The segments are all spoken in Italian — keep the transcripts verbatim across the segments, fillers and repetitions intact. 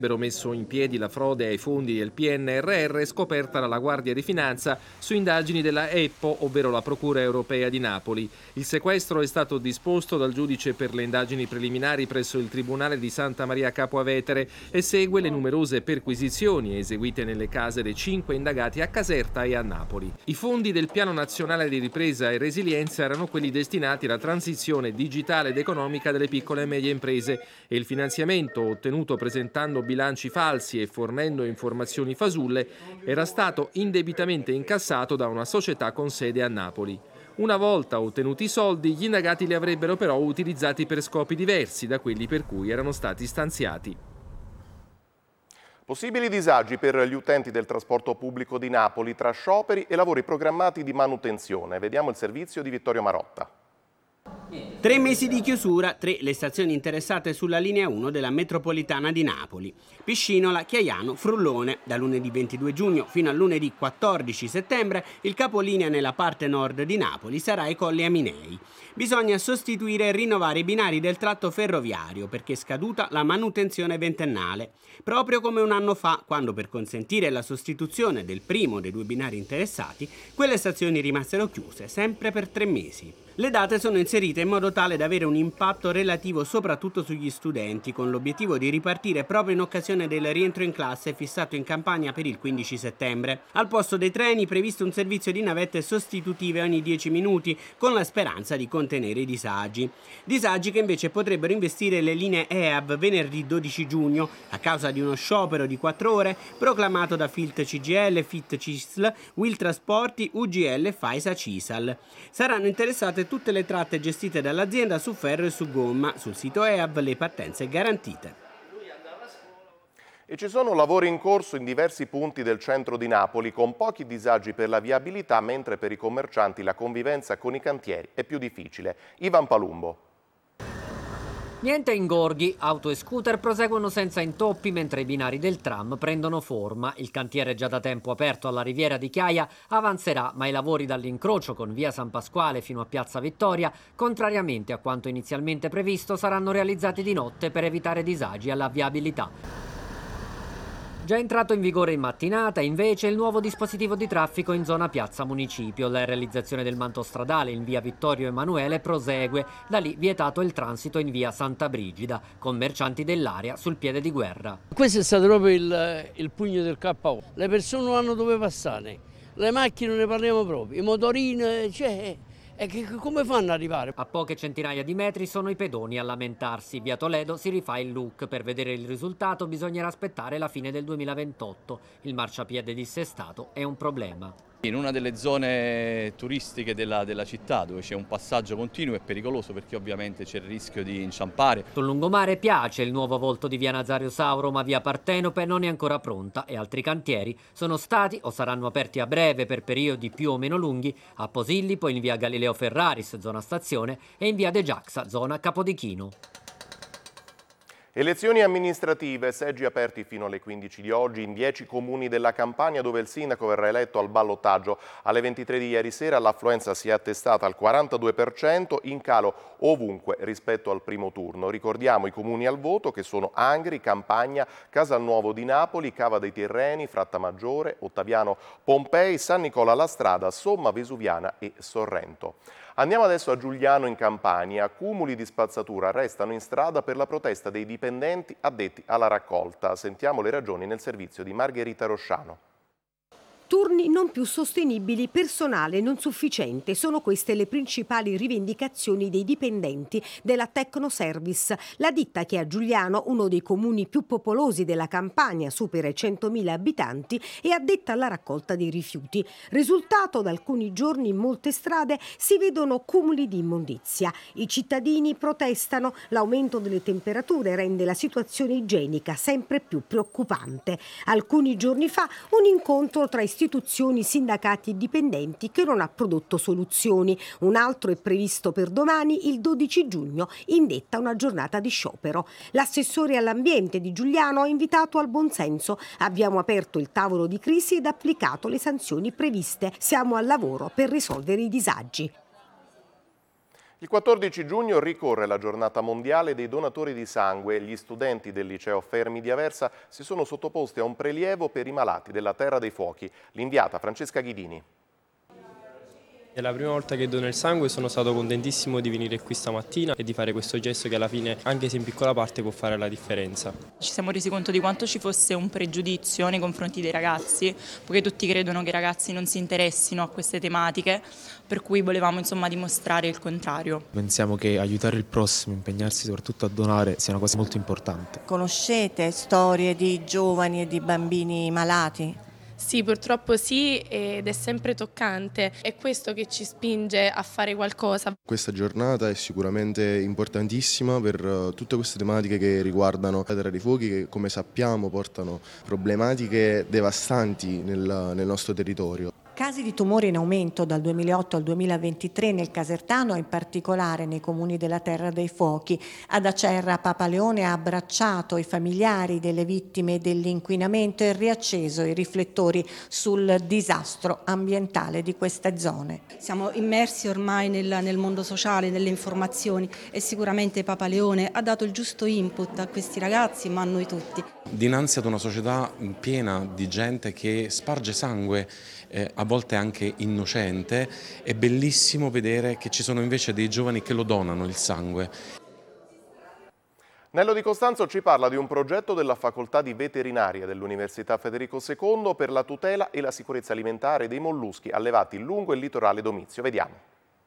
messo in piedi la frode ai fondi del P N R R scoperta dalla Guardia di Finanza su indagini della E P O, ovvero la Procura Europea di Napoli. Il sequestro è stato disposto dal giudice per le indagini preliminari presso il Tribunale di Santa Maria Capua Vetere e segue le numerose perquisizioni eseguite nelle case dei cinque indagati a Caserta e a Napoli. I fondi del Piano Nazionale di Ripresa e Resilienza erano quelli destinati alla transizione digitale ed economica delle piccole e medie imprese e il finanziamento ottenuto presentando bilanci falsi e fornendo informazioni fasulle era stato indebitamente incassato da una società con sede a Napoli. Una volta ottenuti i soldi, gli indagati li avrebbero però utilizzati per scopi diversi da quelli per cui erano stati stanziati. Possibili disagi per gli utenti del trasporto pubblico di Napoli tra scioperi e lavori programmati di manutenzione. Vediamo il servizio di Vittorio Marotta. Tre mesi di chiusura, tre le stazioni interessate sulla linea uno della metropolitana di Napoli. Piscinola, Chiaiano, Frullone. Da lunedì ventidue giugno fino a lunedì quattordici settembre il capolinea nella parte nord di Napoli sarà ai Colli Aminei. Bisogna sostituire e rinnovare i binari del tratto ferroviario perché è scaduta la manutenzione ventennale. Proprio come un anno fa, quando per consentire la sostituzione del primo dei due binari interessati, quelle stazioni rimasero chiuse, sempre per tre mesi. Le date sono inserite in modo tale da avere un impatto relativo soprattutto sugli studenti, con l'obiettivo di ripartire proprio in occasione del rientro in classe fissato in Campania per il quindici settembre. Al posto dei treni previsto un servizio di navette sostitutive ogni dieci minuti, con la speranza di contenere i disagi. Disagi che invece potrebbero investire le linee E A V venerdì dodici giugno, a causa di uno sciopero di quattro ore proclamato da Filt C G L, Fit C I S L, Will Trasporti, U G L e Faisa Cisal. Saranno interessate tutte le tratte gestite dall'azienda su ferro e su gomma. Sul sito E A V le partenze garantite. E ci sono lavori in corso in diversi punti del centro di Napoli con pochi disagi per la viabilità, mentre per i commercianti la convivenza con i cantieri è più difficile. Ivan Palumbo. Niente ingorghi, auto e scooter proseguono senza intoppi mentre i binari del tram prendono forma. Il cantiere già da tempo aperto alla Riviera di Chiaia avanzerà, ma i lavori dall'incrocio con via San Pasquale fino a piazza Vittoria, contrariamente a quanto inizialmente previsto, saranno realizzati di notte per evitare disagi alla viabilità. Già entrato in vigore in mattinata, invece, il nuovo dispositivo di traffico in zona Piazza Municipio. La realizzazione del manto stradale in via Vittorio Emanuele prosegue. Da lì vietato il transito in via Santa Brigida, commercianti dell'area sul piede di guerra. Questo è stato proprio il, il pugno del K O. Le persone non hanno dove passare, le macchine non ne parliamo proprio, i motorini, cioè... E che, come fanno ad arrivare? A poche centinaia di metri sono i pedoni a lamentarsi. Via Toledo si rifà il look. Per vedere il risultato bisognerà aspettare la fine del duemilaventotto. Il marciapiede dissestato è un problema. In una delle zone turistiche della, della città, dove c'è un passaggio continuo, è pericoloso perché ovviamente c'è il rischio di inciampare. Sul lungomare piace il nuovo volto di via Nazario Sauro, ma via Partenope non è ancora pronta e altri cantieri sono stati o saranno aperti a breve per periodi più o meno lunghi a Posillipo, in via Galileo Ferraris, zona stazione, e in via De Giaxa, zona Capodichino. Elezioni amministrative, seggi aperti fino alle quindici di oggi in dieci comuni della Campania dove il sindaco verrà eletto al ballottaggio. Alle ventitré di ieri sera l'affluenza si è attestata al quarantadue per cento, in calo ovunque rispetto al primo turno. Ricordiamo i comuni al voto che sono Angri, Campagna, Casalnuovo di Napoli, Cava dei Tirreni, Frattamaggiore, Ottaviano Pompei, San Nicola la Strada, Somma Vesuviana e Sorrento. Andiamo adesso a Giugliano in Campania. Cumuli di spazzatura restano in strada per la protesta dei dipendenti addetti alla raccolta. Sentiamo le ragioni nel servizio di Margherita Rosciano. Turni non più sostenibili, personale non sufficiente. Sono queste le principali rivendicazioni dei dipendenti della Tecnoservice, la ditta che a Giugliano, uno dei comuni più popolosi della Campania, supera i centomila abitanti, è addetta alla raccolta dei rifiuti. Risultato, da alcuni giorni in molte strade si vedono cumuli di immondizia. I cittadini protestano, l'aumento delle temperature rende la situazione igienica sempre più preoccupante. Alcuni giorni fa un incontro tra istituzioni istituzioni, sindacati e dipendenti che non ha prodotto soluzioni. Un altro è previsto per domani, il dodici giugno, indetta una giornata di sciopero. L'assessore all'ambiente di Giugliano ha invitato al buonsenso. Abbiamo aperto il tavolo di crisi ed applicato le sanzioni previste. Siamo al lavoro per risolvere i disagi. Il quattordici giugno ricorre la giornata mondiale dei donatori di sangue. Gli studenti del liceo Fermi di Aversa si sono sottoposti a un prelievo per i malati della Terra dei Fuochi. L'inviata Francesca Ghidini. È la prima volta che dono il sangue, sono stato contentissimo di venire qui stamattina e di fare questo gesto che alla fine, anche se in piccola parte, può fare la differenza. Ci siamo resi conto di quanto ci fosse un pregiudizio nei confronti dei ragazzi, poiché tutti credono che i ragazzi non si interessino a queste tematiche, per cui volevamo insomma dimostrare il contrario. Pensiamo che aiutare il prossimo, impegnarsi soprattutto a donare, sia una cosa molto importante. Conoscete storie di giovani e di bambini malati? Sì, purtroppo sì, ed è sempre toccante. È questo che ci spinge a fare qualcosa. Questa giornata è sicuramente importantissima per tutte queste tematiche che riguardano la Terra dei Fuochi, che come sappiamo portano problematiche devastanti nel, nel nostro territorio. Casi di tumore in aumento dal duemilaotto al duemilaventitré nel Casertano, in particolare nei comuni della Terra dei Fuochi. Ad Acerra Papaleone ha abbracciato i familiari delle vittime dell'inquinamento e riacceso i riflettori sul disastro ambientale di queste zone. Siamo immersi ormai nel, nel mondo sociale, nelle informazioni, e sicuramente Papaleone ha dato il giusto input a questi ragazzi, ma a noi tutti. Dinanzi ad una società piena di gente che sparge sangue, eh, a volte anche innocente, è bellissimo vedere che ci sono invece dei giovani che lo donano il sangue. Nello Di Costanzo ci parla di un progetto della Facoltà di Veterinaria dell'Università Federico secondo per la tutela e la sicurezza alimentare dei molluschi allevati lungo il litorale Domizio. Vediamo.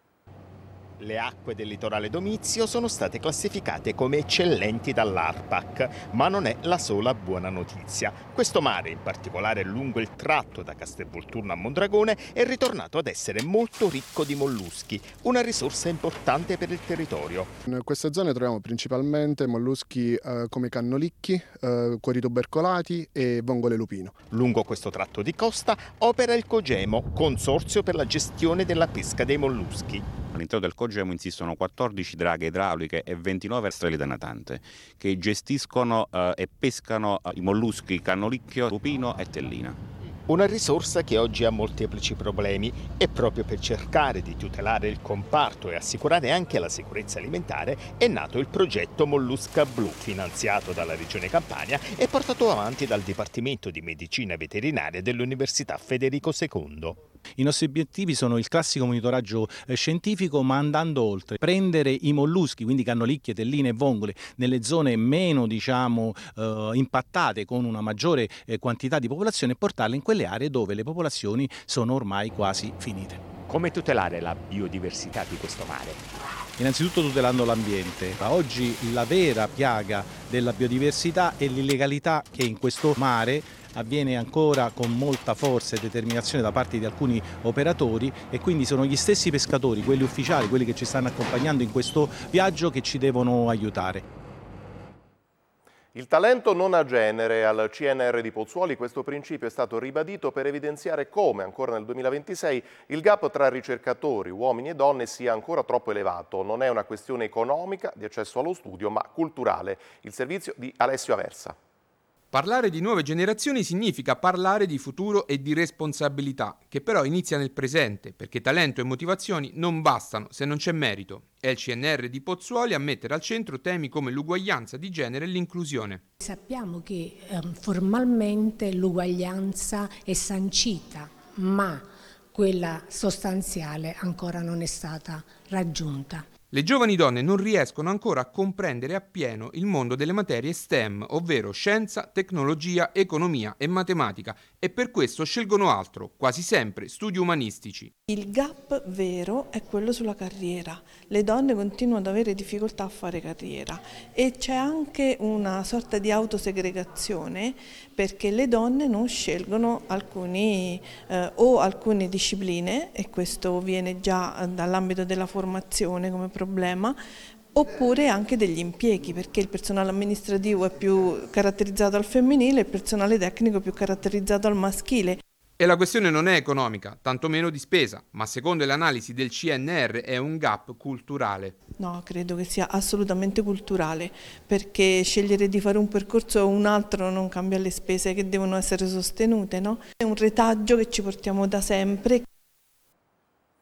Le acque del litorale Domizio sono state classificate come eccellenti dall'ARPAC, ma non è la sola buona notizia. Questo mare, in particolare lungo il tratto da Castelvolturno a Mondragone, è ritornato ad essere molto ricco di molluschi, una risorsa importante per il territorio. In queste zone troviamo principalmente molluschi eh, come cannolicchi, eh, cuori tubercolati e vongole lupino. Lungo questo tratto di costa opera il COGEMO, Consorzio per la gestione della pesca dei molluschi. All'interno del COGEMO insistono quattordici draghe idrauliche e ventinove streli da natante che gestiscono eh, e pescano i molluschi cannolicchio, lupino e tellina. Una risorsa che oggi ha molteplici problemi e proprio per cercare di tutelare il comparto e assicurare anche la sicurezza alimentare è nato il progetto Mollusca Blu, finanziato dalla Regione Campania e portato avanti dal Dipartimento di Medicina Veterinaria dell'Università Federico secondo. I nostri obiettivi sono il classico monitoraggio eh, scientifico, ma andando oltre. Prendere i molluschi, quindi cannolicchie, telline e vongole, nelle zone meno diciamo, eh, impattate con una maggiore eh, quantità di popolazione e portarle in quelle aree dove le popolazioni sono ormai quasi finite. Come tutelare la biodiversità di questo mare? Innanzitutto tutelando l'ambiente. Oggi la vera piaga della biodiversità è l'illegalità che in questo mare avviene ancora con molta forza e determinazione da parte di alcuni operatori, e quindi sono gli stessi pescatori, quelli ufficiali, quelli che ci stanno accompagnando in questo viaggio, che ci devono aiutare. Il talento non ha genere. Al C N R di Pozzuoli questo principio è stato ribadito per evidenziare come, ancora nel duemilaventisei, il gap tra ricercatori, uomini e donne, sia ancora troppo elevato. Non è una questione economica, di accesso allo studio, ma culturale. Il servizio di Alessio Aversa. Parlare di nuove generazioni significa parlare di futuro e di responsabilità, che però inizia nel presente, perché talento e motivazioni non bastano se non c'è merito. È il C N R di Pozzuoli a mettere al centro temi come l'uguaglianza di genere e l'inclusione. Sappiamo che eh, formalmente l'uguaglianza è sancita, ma quella sostanziale ancora non è stata raggiunta. Le giovani donne non riescono ancora a comprendere appieno il mondo delle materie STEM, ovvero scienza, tecnologia, economia e matematica, e per questo scelgono altro, quasi sempre studi umanistici. Il gap vero è quello sulla carriera. Le donne continuano ad avere difficoltà a fare carriera e c'è anche una sorta di autosegregazione, perché le donne non scelgono alcuni eh, o alcune discipline, e questo viene già dall'ambito della formazione come problema, oppure anche degli impieghi, perché il personale amministrativo è più caratterizzato al femminile e il personale tecnico è più caratterizzato al maschile. E la questione non è economica, tantomeno di spesa, ma secondo le analisi del C N R è un gap culturale. No, credo che sia assolutamente culturale, perché scegliere di fare un percorso o un altro non cambia le spese che devono essere sostenute, no? È un retaggio che ci portiamo da sempre.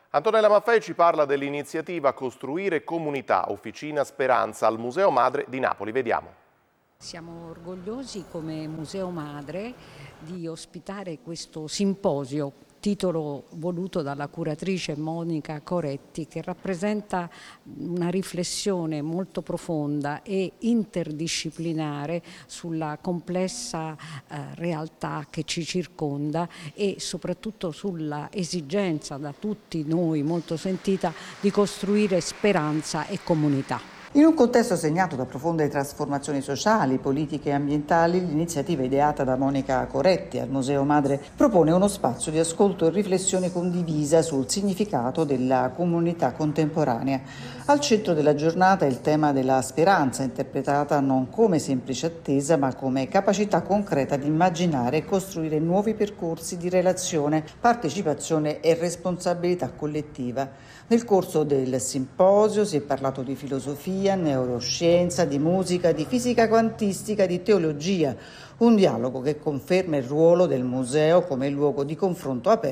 Antonella Maffei ci parla dell'iniziativa Costruire Comunità, Officina Speranza al Museo Madre di Napoli. Vediamo. Siamo orgogliosi come Museo Madre di ospitare questo simposio, titolo voluto dalla curatrice Monica Coretti, che rappresenta una riflessione molto profonda e interdisciplinare sulla complessa eh, realtà che ci circonda e soprattutto sulla esigenza da tutti noi molto sentita di costruire speranza e comunità. In un contesto segnato da profonde trasformazioni sociali, politiche e ambientali, l'iniziativa ideata da Monica Coretti al Museo Madre propone uno spazio di ascolto e riflessione condivisa sul significato della comunità contemporanea. Al centro della giornata è il tema della speranza, interpretata non come semplice attesa, ma come capacità concreta di immaginare e costruire nuovi percorsi di relazione, partecipazione e responsabilità collettiva. Nel corso del simposio si è parlato di filosofia, neuroscienza, di musica, di fisica quantistica, di teologia, un dialogo che conferma il ruolo del museo come luogo di confronto aperto